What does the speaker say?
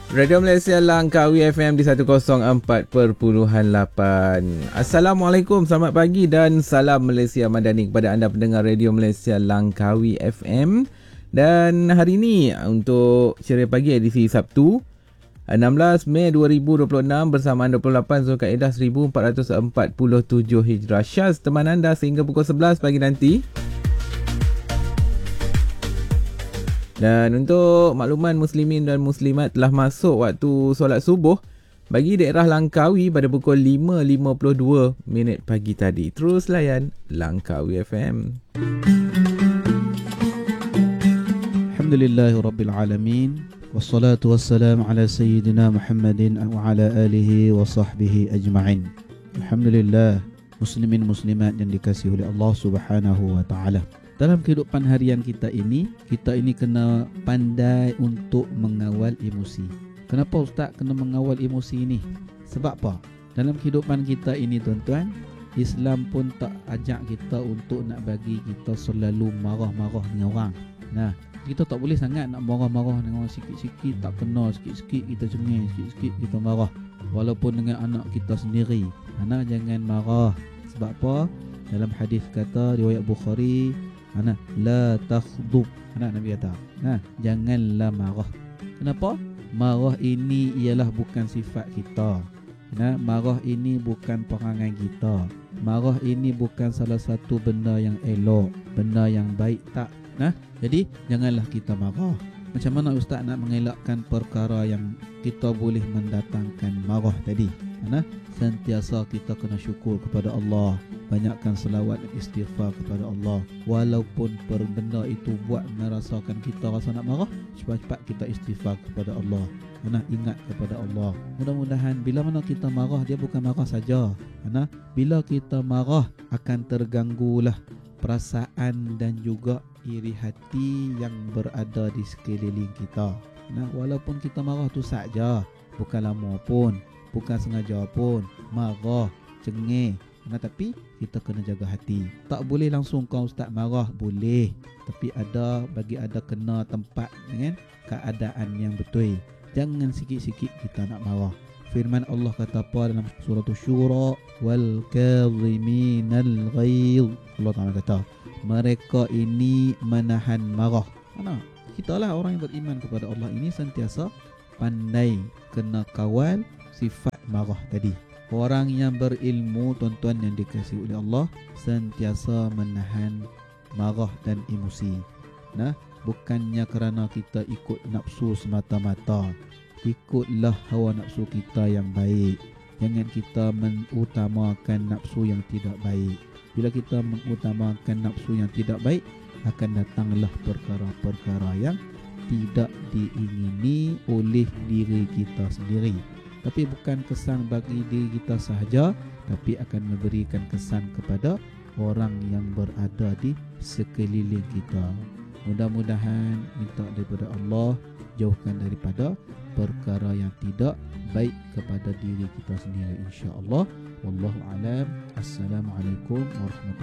Radio Malaysia Langkawi FM di 104.8. Assalamualaikum, selamat pagi dan salam Malaysia Madani kepada anda pendengar Radio Malaysia Langkawi FM. Dan hari ini untuk ceria pagi edisi Sabtu 16 Mei 2026 bersamaan 28 Zulkaidah 1447 Hijrah. Syaz teman anda sehingga pukul 11 pagi nanti. Dan untuk makluman muslimin dan muslimat, telah masuk waktu solat subuh bagi daerah Langkawi pada pukul 5.52 pagi tadi. Terus layan Langkawi FM. Alhamdulillahirrabbilalamin. Wassalatu wassalamu ala sayyidina Muhammadin wa ala alihi wa sahbihi ajma'in. Alhamdulillah, muslimin muslimat yang dikasihi oleh Allah Subhanahu wa taala. Dalam kehidupan harian kita ini kena pandai untuk mengawal emosi. Kenapa Ustaz kena mengawal emosi ini? Sebab apa? Dalam kehidupan kita ini tuan-tuan, Islam pun tak ajak kita untuk nak bagi kita selalu marah-marah dengan orang. Nah, kita tak boleh sangat nak marah-marah dengan orang sikit-sikit, tak kena sikit-sikit kita cengeng, sikit-sikit kita marah. Walaupun dengan anak kita sendiri. Anak jangan marah. Sebab apa? Dalam hadis kata riwayat Bukhari, la takhdub. Nabi kata, janganlah marah. Kenapa? Marah ini ialah bukan sifat kita. Marah ini bukan perangai kita. Marah ini bukan salah satu benda yang elok, benda yang baik, tak. Jadi janganlah kita marah. Macam mana Ustaz nak mengelakkan perkara yang kita boleh mendatangkan marah tadi? Sentiasa kita kena syukur kepada Allah, banyakkan selawat dan istighfar kepada Allah. Walaupun benda itu buat merasakan kita rasa nak marah, cepat-cepat kita istighfar kepada Allah. Ingat kepada Allah. Mudah-mudahan bila mana kita marah, dia bukan marah saja. Bila kita marah akan terganggulah perasaan dan juga iri hati yang berada di sekeliling kita. Walaupun kita marah tu saja, bukan lama pun, bukan sengaja pun, marah, cengeng. Tapi kita kena jaga hati. Tak boleh langsung kau Ustaz marah, boleh. Tapi bagi ada kena tempat dengan keadaan yang betul. Jangan sikit-sikit kita nak marah. Firman Allah kata apa dalam surah Syura, wal kadhiminal ghaidh. Allah Taala kata, mereka ini menahan marah. Kita lah orang yang beriman kepada Allah ini sentiasa pandai kena kawal sifat marah tadi. Orang yang berilmu, tuan-tuan yang dikasihi oleh Allah, sentiasa menahan marah dan emosi. Bukannya kerana kita ikut nafsu semata-mata. Ikutlah hawa nafsu kita yang baik. Jangan kita mengutamakan nafsu yang tidak baik. Bila kita mengutamakan nafsu yang tidak baik, akan datanglah perkara-perkara yang tidak diingini oleh diri kita sendiri. Tapi bukan kesan bagi diri kita sahaja, tapi akan memberikan kesan kepada orang yang berada di sekeliling kita. Mudah-mudahan minta daripada Allah, jauhkan daripada perkara yang tidak baik kepada diri kita sendiri, insya-Allah. Wallahu a'lam. Assalamualaikum warahmatullahi